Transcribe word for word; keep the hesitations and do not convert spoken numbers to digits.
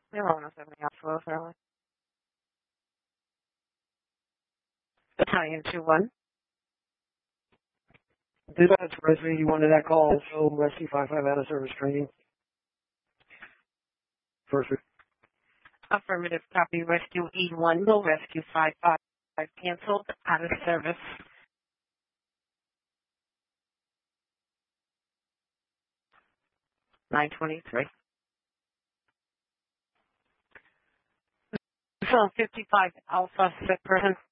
They won't have any outflows early. Italian two one. Dispatch Rescue, you wanted that call, so Rescue five five out of service training. First. Affirmative copy. Rescue E one will Rescue five five canceled out of service. nine twenty-three. Zone fifty-five Alpha, sick person.